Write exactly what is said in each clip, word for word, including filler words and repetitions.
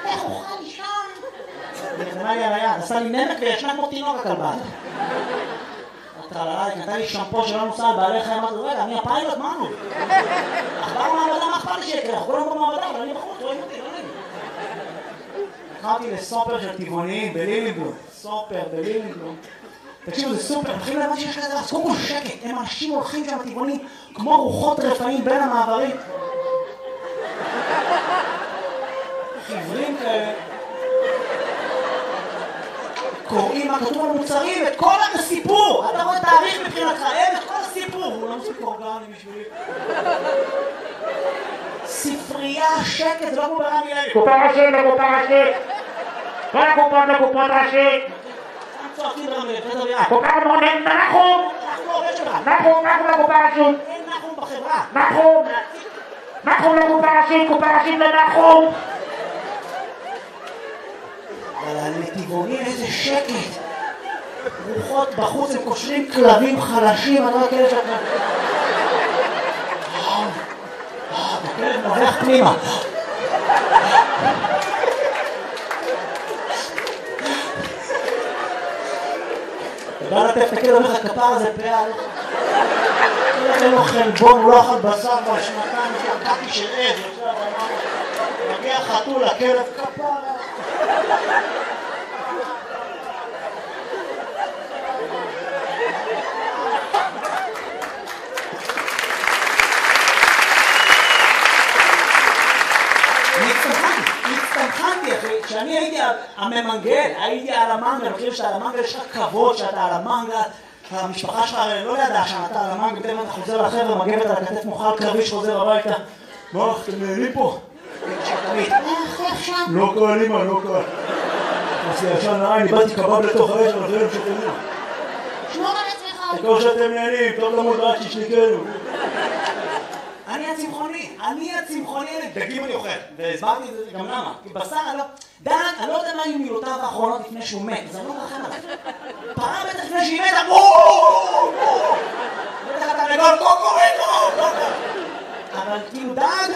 איך אוכל לישון? נרדמה לי על היד, עשה לי נמק וישנה כמו תינוק הכלבה. טללה, היא נתן לי שמפו שלא נוסע על בעלי חיים, אמרתי, רגע, אני הפיילוט, מה נו? אכבר מעבדה, מה אכפת לי שיקרה? אנחנו כולנו במעבדה, אבל אני בחוץ, רואים אותי, לא נעים. לקחתי לסופר של טבעוניים בלילינגלום, סופר בלילינגלום. תקשיבו, זה סופר, מתחילים להבין שיש כזה, אז קודם כל שקט, הם אנשים הולכים שם טבעוניים כמו רוחות רפאים בין המעברים. חיוורים כאלה. קוראים מה כתוב על מוצרים, את כל הסיפור! אתה רואה תאריך מבחינתך, אין את כל הסיפור! הוא לא מספיק אורגני בשבילי. ספרייה, שקט, זה לא כמו ברמי לוי. קופה ראשית לקופה ראשית! כל הקופות לקופות ראשית! אנחנו צועקים ברמי לוי, פטר ויעד. קופה מונן, נחום! אנחנו עובד שלך. נחום, נחום לקופה ראשית! אין נחום בחברה. נחום! נחום לקופה ראשית, קופה ראשית לנחום! אבל הנתיבונים איזה שקט. רוחות בחוץ הם קושרים כלבים חלשים, אני לא יודע שאתה... הכלב נובח פנימה. אתה בא לטף את הכלב, אומר לך כפר הזה פעל. אין לו חלבון, הוא לא אכל בשר בשנתיים שהקעתי של עד. מגיע חתול, הכלב כפר. כשאני הייתי הממנגל, הייתי על המנגל, אני חושב שעל המנגל יש לך כבוד שאתה על המנגל, המשפחה שלך לא ידעה שאתה על המנגל, בטח אתה חוזר לחבר'ה, מגבת על הכתף מוכל קרבי שחוזר הביתה. מה, אתם נהנים פה? לא קל, אמא, לא קל. עושה ישן נעי, אני באתי קבב לתוך האש, אבל זה לא שתהנים. שמור על עצמך. תקור שאתם נהנים, טוב למוד רק שישניקנו. אני הצמחוני, אני הצמחוני, דגים אני אוכל, והסברתי את זה גם למה, כי בשר, אני לא, דן, אני לא יודע מה היו מילותיו האחרונות לפני שהוא מת, זה לא מרחם עליו. פרה בטח לפני שהיא מתה, בואו! בטח אתה לגול, קוקוריקו! אבל כאילו דג,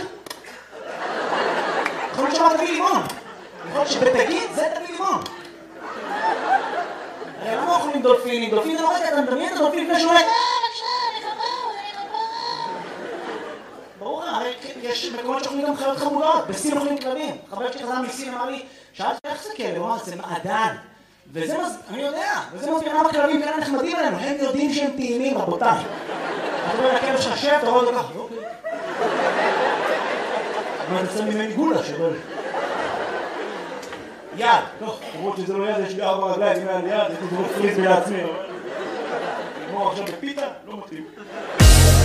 יכול להיות שאמר תביא לימון, יכול להיות שבדגים זה תביא לימון. הרי למה אוכלים דולפינים? דולפין זה לא רגע, אתה מדמיין את הדולפין לפני שהוא מת. ברור, הרי יש מקומות שאוכלים גם חיות חמודות, בסין אוכלים כלבים. חבר שלי חזר מסין אמר לי, שאלתי איך זה כלב? הוא אמר, זה מעדן. וזה מז... אני יודע, וזה מסביר למה כלבים כאלה נחמדים עלינו, הם יודעים שהם טעימים, רבותיי. אתה רואה לכלב ששב, אתה רואה את זה ככה, אוקיי. אבל נצא ממני גולה שבא לי. יד, לא, למרות שזה לא יד, יש לי ארבע רגליים, אם היה לי יד, הייתי דרוך פריז לעצמי. נגמור עכשיו בפיתה, לא מתאים.